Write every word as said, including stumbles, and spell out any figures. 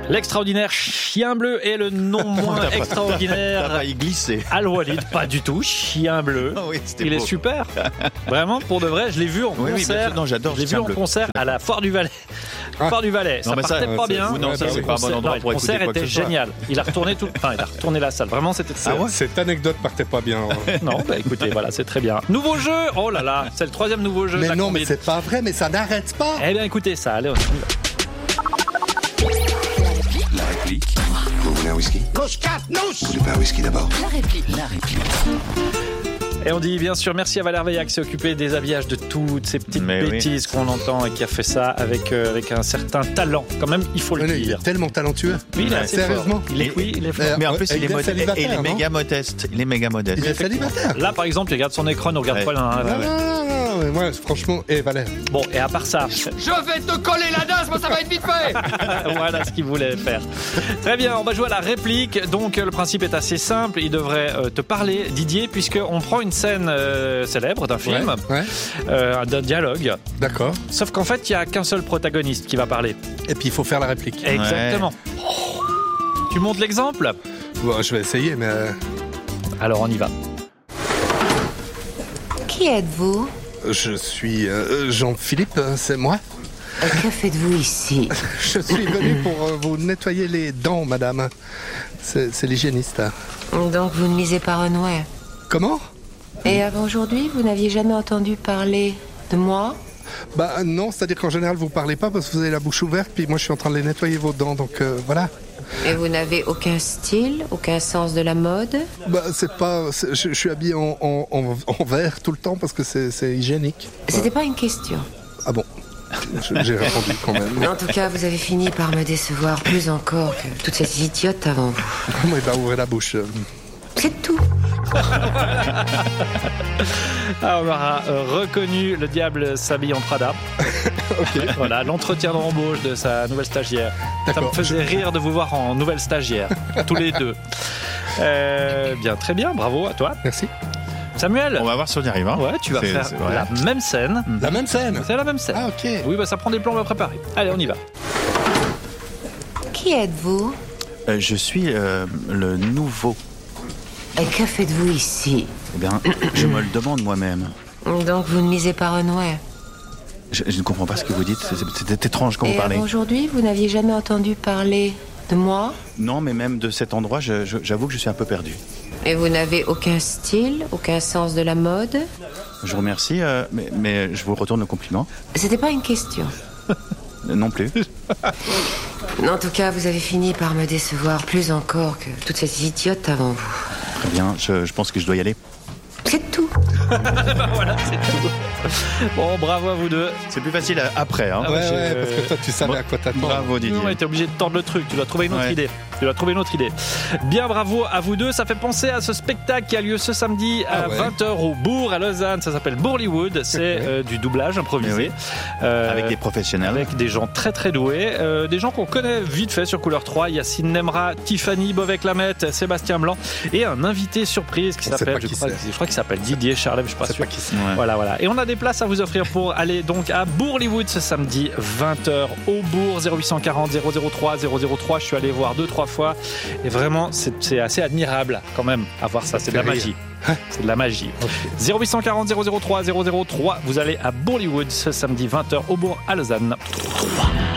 L'extraordinaire Chien Bleu et le non moins T'as pas- extraordinaire T'as failli glisser. Al-Walid. Pas du tout, Chien Bleu. Oui, c'était Il est beau. super. Vraiment, pour de vrai, je l'ai vu en Oui, oui, bien concert. sûr. Non, j'adore Je l'ai vu Chien en Bleu. concert à la Foire du Valais. Ah. Foire du Valais. Non, Ça mais ça, partait pas c'est- bien. non, ça, Et c'est le pas un bon concert- endroit non, pour Le concert écouter quoi que était ce soit. génial. Il a retourné tout, enfin, il a retourné la salle. Vraiment, c'était. Ah ouais Cette anecdote partait pas bien. Non, bah écoutez, voilà, c'est très bien. Nouveau jeu. Oh là là, c'est le troisième nouveau jeu. de Mais la non, combine. mais c'est pas vrai, mais ça n'arrête pas. Eh bien, écoutez ça. Allez, on y va. La réplique. Vous voulez un whisky? Vous voulez pas un whisky d'abord? La réplique. La réplique. Et on dit bien sûr merci à Valère Veillac qui s'est occupé des habillages de toutes ces petites Mais oui. bêtises qu'on entend et qui a fait ça avec, euh, avec un certain talent. Quand même, il faut le Mais Il dire. est tellement talentueux. Oui, il est Ouais. assez Sérieusement fort. Il est, oui, il est fort. Euh, Mais en ouais, plus, il il est est modeste. célibataire, Il est non méga modeste. Il est méga modeste. Il est célibataire. Là, par exemple, il regarde son écran, il ne regarde Ouais. pas l'un à Non, l'autre. non, non, non, mais moi, franchement, et Valère. Bon, et à part ça, Je vais te coller la danse, moi ça va être vite fait. voilà ce qu'il voulait faire. Très bien, on va jouer à la réplique. Donc, euh, le principe est assez simple. Il devrait euh, te parler, Didier, puisqu'on prend une scène euh, célèbre d'un film, Ouais, ouais, euh, d'un dialogue. d'accord. Sauf qu'en fait, il n'y a qu'un seul protagoniste qui va parler. Et puis il faut faire la réplique. Exactement. Tu montes l'exemple? Bon, je vais essayer, mais euh, Alors, on y va. Qui êtes-vous? je suis euh, Jean-Philippe, euh, c'est moi. Et que faites-vous ici? Je suis venu pour euh, vous nettoyer les dents, madame. C'est c'est l'hygiéniste. Donc vous ne lisez pas Renouet. Comment? Et avant aujourd'hui, vous n'aviez jamais entendu parler de moi? Bah non, c'est-à-dire qu'en général vous parlez pas parce que vous avez la bouche ouverte, puis moi je suis en train de les nettoyer vos dents, donc euh, voilà. Et vous n'avez aucun style, aucun sens de la mode? Bah c'est pas, c'est- je, je suis habillé en, en, en, en vert tout le temps parce que c'est c'est hygiénique. C'était pas une question. Ah bon? Je- J'ai répondu quand même. En tout cas, vous avez fini par me décevoir plus encore que toutes ces idiotes avant vous. Moi, il va ouvrir la bouche. euh. C'est tout. Ah, on aura euh, reconnu le diable s'habille en Prada. Voilà, l'entretien d'embauche de sa nouvelle stagiaire. Ça me D'accord. faisait rire de vous voir en nouvelle stagiaire, tous les deux. Euh, bien, très bien, bravo à toi. Merci. Samuel, On va voir si on y arrive. Hein. ouais, tu vas C'est- faire c'est vrai. la même scène. La même scène. C'est la même scène. Ah ok. Oui, bah ça prend des plans, on va préparer. Allez, on y va. Qui êtes-vous? Euh, je suis euh, le nouveau. Et que faites-vous ici? Eh bien, je me le demande moi-même. Donc vous ne lisez pas Renouet. Je, je ne comprends pas ce que vous dites. C'est- C'est c'est étrange quand vous Et parlez. avant aujourd'hui, vous n'aviez jamais entendu parler de moi? Non, mais même de cet endroit, je- je- j'avoue que je suis un peu perdu. Et vous n'avez aucun style, aucun sens de la mode? Je vous remercie, euh, mais, mais je vous retourne le compliment. C'était pas une question. Euh, Non plus. En tout cas, vous avez fini par me décevoir plus encore que toutes ces idiotes avant vous. Très bien, je, je pense que je dois y aller. C'est tout. Voilà, c'est tout. Bon, bravo à vous deux. C'est plus facile euh, après. Hein. Ah Ouais, ouais, ouais, je- parce que toi tu savais à quoi t'attendre. Bravo Didier. Non, mais t'es obligé de tordre le truc. Tu dois trouver une autre Ouais. idée. Tu dois trouver une autre idée. Bien, bravo à vous deux. Ça fait penser à ce spectacle qui a lieu ce samedi à Ah ouais. vingt heures au Bourg, à Lausanne. Ça s'appelle Bourlywood. C'est euh, du doublage improvisé. Mais oui. Euh, Avec des professionnels. avec des gens très très doués, euh, des gens qu'on connaît vite fait sur Couleur trois. Yacine Nemra, Tiffany Bovec-Lamette, Sébastien Blanc et un invité surprise qui On sait s'appelle, pas je qui crois, c'est. je crois qu'il s'appelle Didier Charlem, je suis pas C'est sûr. pas qui c'est. Ouais. Voilà, voilà. Et on a des places à vous offrir pour aller donc à Bourlywood ce samedi vingt heures au Bourg. Zéro huit cent quarante zéro zéro trois zéro zéro trois. Je suis allé voir deux trois fois et vraiment c'est, c'est assez admirable quand même à voir ça. C'est de la fait rire. magie. C'est de la magie. Zéro huit cent quarante zéro zéro trois zéro zéro trois. Vous allez à Bourlywood ce samedi vingt heures au Bourg à Lausanne.